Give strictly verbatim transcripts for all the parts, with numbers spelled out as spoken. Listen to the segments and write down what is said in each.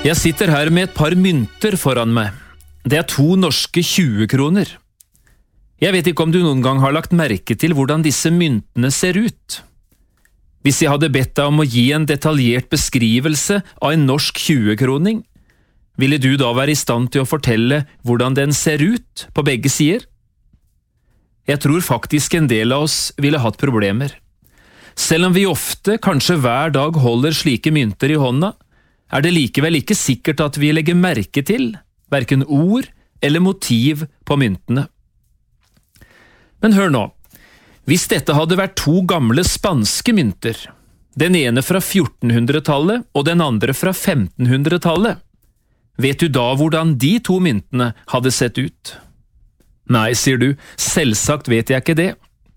Jeg sitter her med et par mynter foran meg. Det er to norske tjue kroner. Jeg vet ikke om du noen gang har lagt merke til hvordan disse myntene ser ut. Hvis jeg hadde bedt deg om å gi en detaljert beskrivelse av en norsk tjue-kroning, ville du da være i stand til å fortelle hvordan den ser ut på begge sider? Jeg tror faktisk en del av oss ville hatt problemer. Selv om vi ofte, kanskje hver dag, holder slike mynter i hånda, er det likevel ikke sikkert at vi legger merke til hverken ord eller motiv på myntene. Men hør nå, hvis dette hadde vært to gamle spanske mynter, den ene fra fjortenhundretallet og den andre fra femtenhundretallet, vet du da hvordan de to myntene hadde sett ut? Nei, sier du, selvsagt vet jeg ikke det.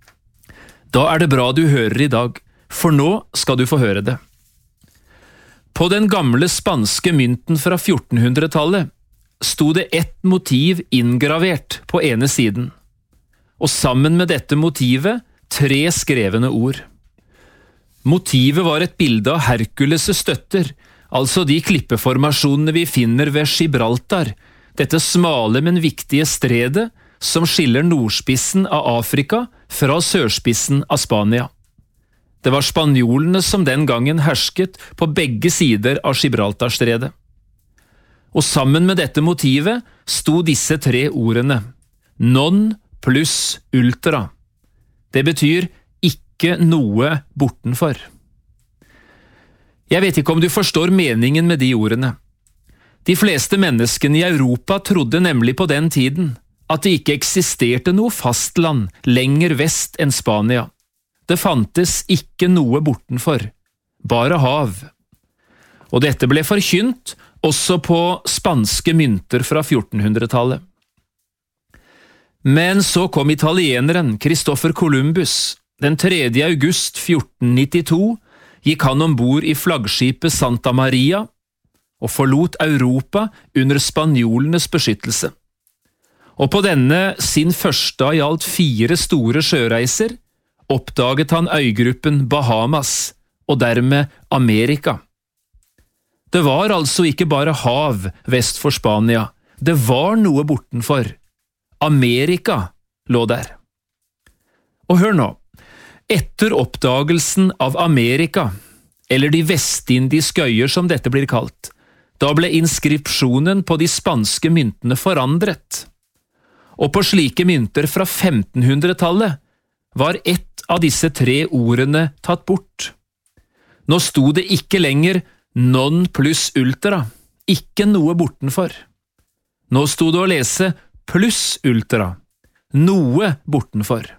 Da er det bra du hører i dag, for nå skal du få høre det. På den gamle spanske mynten fra fjortenhundretallet sto det ett motiv inngravert på ene siden, og sammen med dette motivet tre skrevne ord. Motivet var et bilde av Herkules' støtter, altså de klippeformasjonene vi finner ved Gibraltar, dette smale, men viktige stredet som skiller nordspissen av Afrika fra sørspissen av Spania. Det var spanjolene som den gangen hersket på begge sider av Gibraltarstredet. Og sammen med dette motivet sto disse tre ordene, non plus ultra. Det betyr ikke noe bortenfor. Jeg vet ikke om du forstår meningen med de ordene. De fleste menneskene i Europa trodde nemlig på den tiden at det ikke eksisterte noe fastland lenger vest enn Spania. Det fantes ikke noe bortenfor, bare hav. Og dette ble forkynt også på spanske mynter fra fjortenhundretallet. Men så kom italieneren Christopher Columbus. Den tredje august fjortennittito gikk han ombord i flaggskipet Santa Maria og forlot Europa under spanjolenes beskyttelse. Og på denne sin første av i alt fire store sjøreiser oppdaget han øygruppen Bahamas, og dermed Amerika. Det var altså ikke bare hav vest for Spania, det var noe bortenfor. Amerika lå der. Og hør nå, etter oppdagelsen av Amerika, eller de vestindiske øyer som dette blir kalt, da ble inskripsjonen på de spanske myntene forandret. Og på slike mynter fra femtenhundretallet var ett av disse tre ordene tatt bort. Nå sto det ikke lenger non plus ultra, ikke noe bortenfor. Nå sto det å lese plus ultra, noe bortenfor.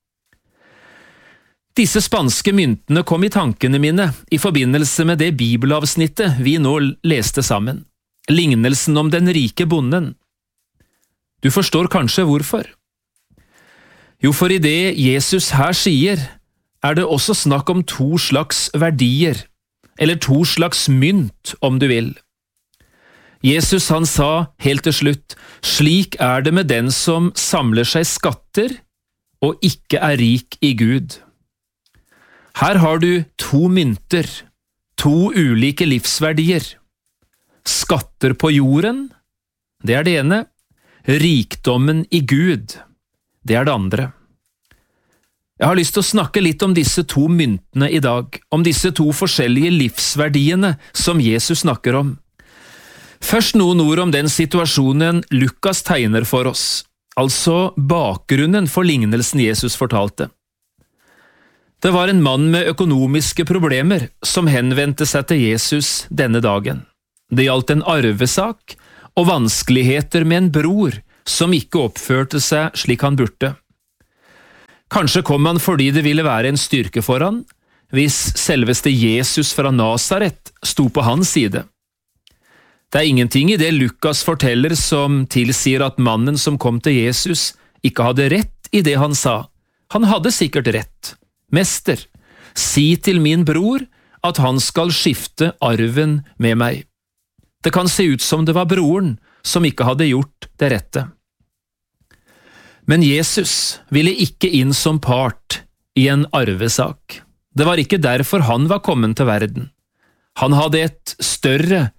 Disse spanske myntene kom i tankene mine i forbindelse med det bibelavsnittet vi nå leste sammen, lignelsen om den rike bonden. Du forstår kanskje hvorfor? Jo, for i det Jesus her sier, er det også snakk om to slags verdier, eller to slags mynt, om du vil. Jesus han sa helt til slutt, slik er det med den som samler seg skatter, og ikke er rik i Gud. Her har du to mynter, to ulike livsverdier. Skatter på jorden, det er det ene. Rikdommen i Gud, det er det andre. Jeg har lyst til å snakke litt om disse to myntene i dag, om disse to forskjellige livsverdiene som Jesus snakker om. Først noen ord om den situasjonen Lukas tegner for oss, altså bakgrunnen for lignelsen Jesus fortalte. Det var en mann med økonomiske problemer som henvendte seg til Jesus denne dagen. Det gjaldt en arvesak og vanskeligheter med en bror som ikke oppførte seg slik han burde. Kanskje kom han fordi det ville være en styrke for han, hvis selveste Jesus fra Nazaret sto på hans side. Det er ingenting i det Lukas forteller som tilsier at mannen som kom til Jesus ikke hadde rett i det han sa. Han hadde sikkert rett. Mester, si til min bror at han skal skifte arven med meg. Det kan se ut som det var broren som ikke hadde gjort det rette. Men Jesus ville ikke inn som part i en arvesak. Det var ikke derfor han var kommet til verden. Han hadde et større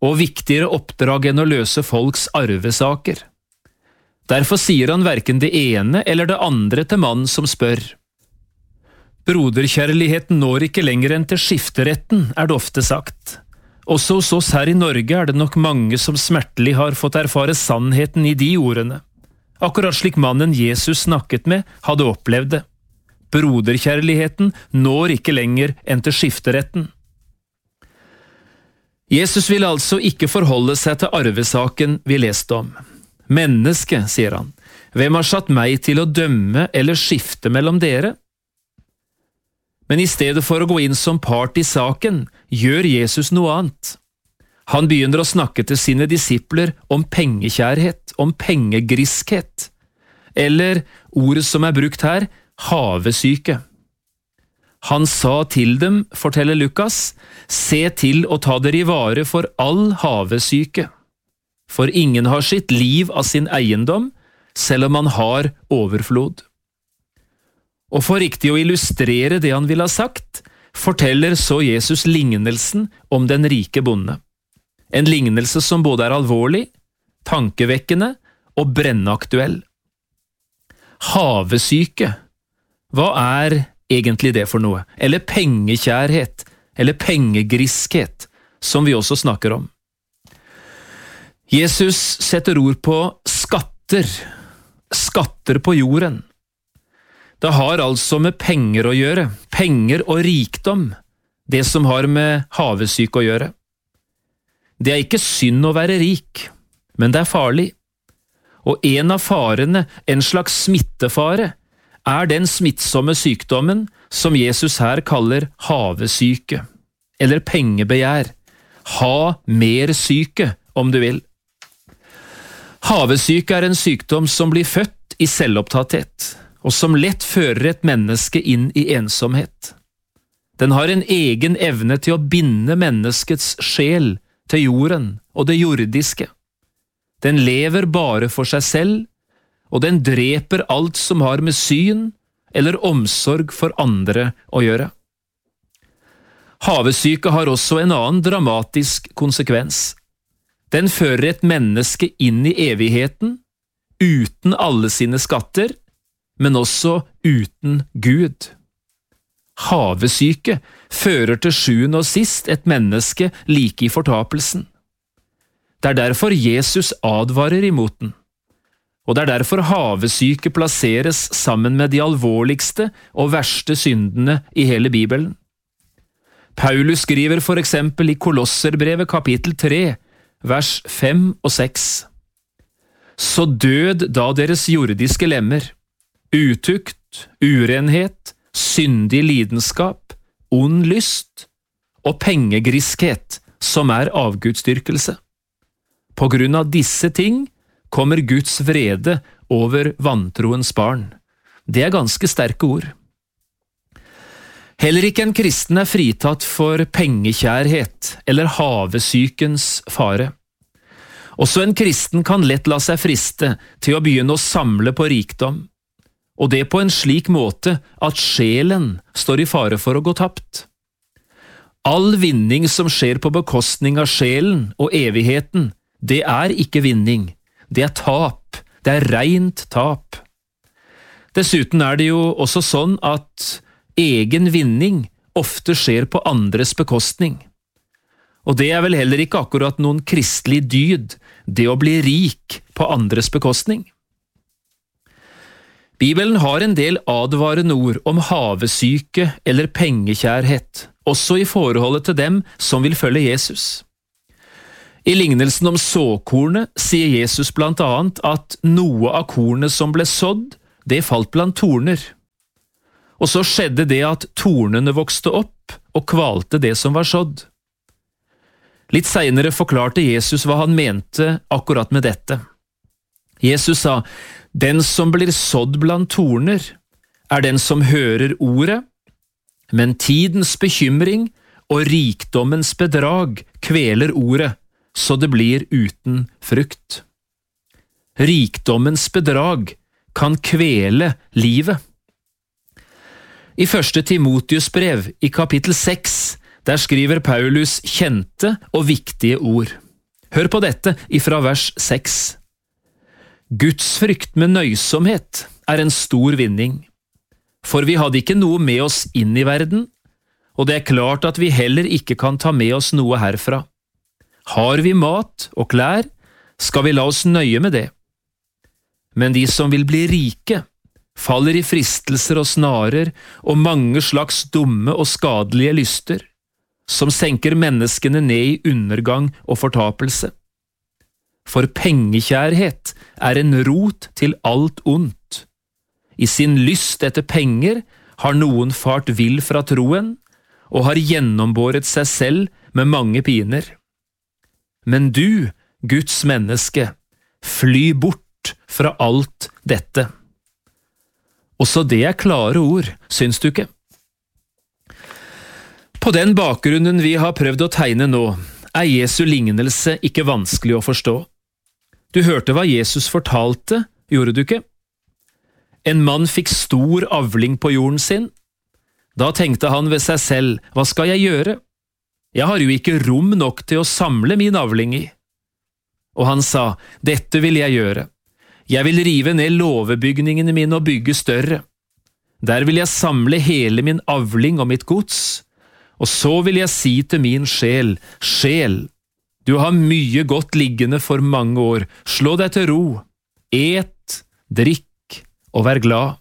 og viktigere oppdrag enn å løse folks arvesaker. Derfor sier han hverken det ene eller det andre til mannen som spør. Broderkjærligheten når ikke lenger enn til skifteretten, er det ofte sagt. Også hos oss her i Norge er det nok mange som smertelig har fått erfare sannheten i de ordene. Akkurat slik mannen Jesus snakket med, hadde opplevd det. Broderkjærligheten når ikke lenger enn til skifteretten. Jesus vil altså ikke forholde seg til arvesaken vi leste om. Menneske, sier han, hvem har satt meg til å dømme eller skifte mellom dere? Men i stedet for å gå inn som part i saken, gjør Jesus noe annet. Han begynner å snakke til sine disipler om pengekjærhet, om pengegriskhet, eller ordet som er brukt her, havesyke. Han sa til dem, forteller Lukas, se til å ta dere i vare for all havesyke. For ingen har sitt liv av sin eiendom, selv om han har overflod. Og for riktig å illustrere det han ville ha sagt, forteller så Jesus lignelsen om den rike bonde. En lignelse som både er alvorlig, tankevekkende og brennaktuell. Havesyke, hva er egentlig det for noe? Eller pengekjærhet, eller pengegriskhet, som vi også snakker om. Jesus setter ord på skatter, skatter på jorden. Det har altså med penger å gjøre, penger og rikdom, det som har med havesyke å gjøre. Det er ikke synd å være rik, men det er farlig. Og en av farene, en slags smittefare, er den smittsomme sykdommen som Jesus her kaller havesyke, eller pengebegjær. Ha mer syke, om du vil. Havesyke er en sykdom som blir født i selvopptatthet, og som lett fører et menneske inn i ensomhet. Den har en egen evne til å binde menneskets sjel til jorden og det jordiske. Den lever bare for seg selv, og den dreper alt som har med syn eller omsorg for andre å gjøre. Havesyke har også en annen dramatisk konsekvens. Den fører et menneske inn i evigheten, uten alle sine skatter, men også uten Gud. Havesyke fører til sjuende og sist et menneske like i fortapelsen. Det er derfor Jesus advarer imot den, og det er derfor havesyke plasseres sammen med de alvorligste og verste syndene i hele Bibelen. Paulus skriver for eksempel i Kolosserbrevet kapittel tre, vers fem og seks. Så død da deres jordiske lemmer, utukt, urenhet, syndig lidenskap, ond lyst og pengegriskhet, som er avgudsdyrkelse. På grunn av disse ting kommer Guds vrede over vantroens barn. Det er ganske sterke ord. Heller ikke en kristen er fritatt for pengekjærhet eller havesykens fare. Også en kristen kan lett la seg friste til å begynne å samle på rikdom, og det på en slik måte at sjelen står i fare for å gå tapt. All vinning som skjer på bekostning av sjelen og evigheten, det er ikke vinning, det er tap, det er rent tap. Dessuten er det jo også sånn at egen vinning ofte skjer på andres bekostning. Og det er vel heller ikke akkurat noen kristelig dyd, det å bli rik på andres bekostning. Bibelen har en del advarende ord om havesyke eller pengekjærhet, også i forholdet til dem som vil følge Jesus. I lignelsen om såkornet sier Jesus blant annet at noe av kornet som ble sådd, det falt blant torner. Og så skjedde det at tornene vokste opp og kvalte det som var sådd. Litt senere forklarte Jesus hva han mente akkurat med dette. Jesus sa, den som blir sådd blant torner, er den som hører ordet, men tidens bekymring og rikdommens bedrag kveler ordet, så det blir uten frukt. Rikdommens bedrag kan kvele livet. I første Timotius brev, i kapittel seks, der skriver Paulus kjente og viktige ord. Hør på dette ifra vers seks. Gudsfrykt med nøysomhet er en stor vinning, for vi hadde ikke noe med oss inn i verden, og det er klart at vi heller ikke kan ta med oss noe herfra. Har vi mat og klær, skal vi la oss nøye med det. Men de som vil bli rike, faller i fristelser og snarer og mange slags dumme og skadelige lyster, som senker menneskene ned i undergang og fortapelse. For pengekjærhet er en rot til alt ondt. I sin lyst etter penger har noen fart vill fra troen, og har gjennombåret seg selv med mange piner. Men du, Guds menneske, fly bort fra alt dette. Også det er klare ord, syns du ikke? På den bakgrunnen vi har prøvd å tegne nå, er Jesu lignelse ikke vanskelig å forstå. Du hørte hva Jesus fortalte, gjorde du ikke? En mann fikk stor avling på jorden sin. Da tenkte han ved seg selv, hva skal jeg gjøre? Jeg har jo ikke rom nok til å samle min avling i. Og han sa, dette vil jeg gjøre. Jeg vil rive ned låvebygningene mine og bygge større. Der vil jeg samle hele min avling og mitt gods, og så vil jeg si til min sjel, sjel, du har mye godt liggende for mange år, slå deg til ro, et, drikk og vær glad.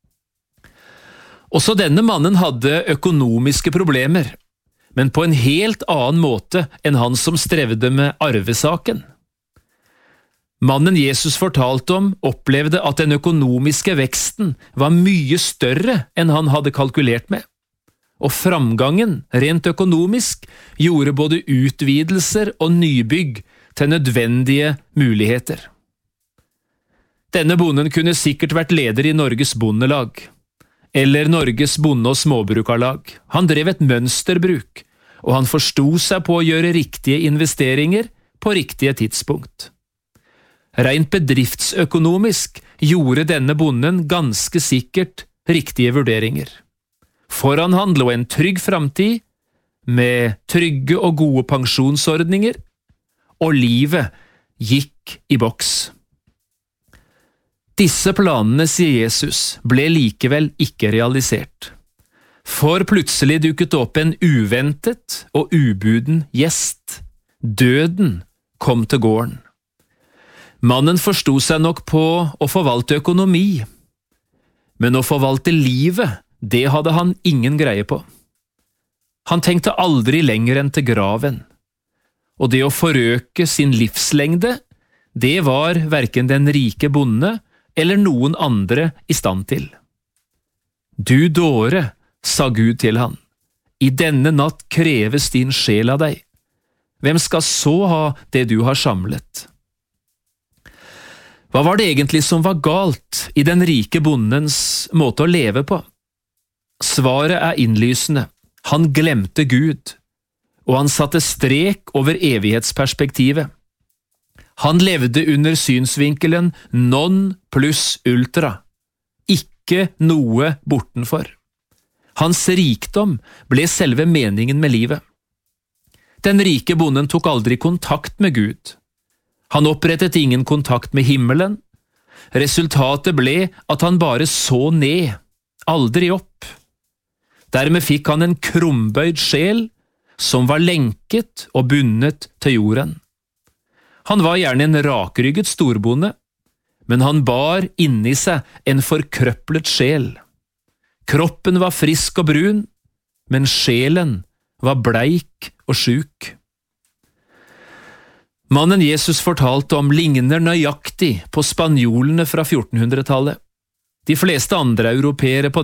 Også denne mannen hadde økonomiske problemer, men på en helt annen måte enn han som strevde med arvesaken. Mannen Jesus fortalte om opplevde at den økonomiske veksten var mye større enn han hadde kalkulert med, og framgangen, rent økonomisk, gjorde både utvidelser og nybygg til nødvendige muligheter. Denne bonden kunne sikkert vært leder i Norges bondelag, eller Norges bonde- og småbrukarlag. Han drev et mønsterbruk, og han forstod seg på å gjøre riktige investeringer på riktige tidspunkt. Rent bedriftsøkonomisk gjorde denne bonden ganske sikkert riktige vurderinger. Foran han lå en trygg framtid, med trygge og gode pensjonsordninger, og livet gikk i boks. Disse planene, sier Jesus, ble likevel ikke realisert. For plutselig dukket opp en uventet og ubuden gjest. Døden kom til gården. Mannen forstod seg nok på å forvalte økonomi, men å forvalte livet, det hadde han ingen greie på. Han tenkte aldri lenger enn til graven, og det å forøke sin livslengde, det var hverken den rike bonde eller noen andre i stand til. Du dåre, sa Gud til han, i denne natt kreves din sjel av deg. Hvem skal så ha det du har samlet? Hva var det egentlig som var galt i den rike bondens måte å leve på? Svaret er innlysende. Han glemte Gud, og han satte strek over evighetsperspektivet. Han levde under synsvinkelen non plus ultra, ikke noe bortenfor. Hans rikdom ble selve meningen med livet. Den rike bonden tok aldri kontakt med Gud. Han opprettet ingen kontakt med himmelen. Resultatet ble at han bare så ned, aldri opp. Dermed fikk han en krumbøyd sjel som var lenket og bundet til jorden. Han var gjerne en rakrygget storbonde, men han bar inni seg en forkrøplet sjel. Kroppen var frisk og brun, men sjelen var bleik og sjuk. Mannen Jesus fortalte om ligner nøyaktig på spanjolene fra fjortenhundretallet. De fleste andre europeere på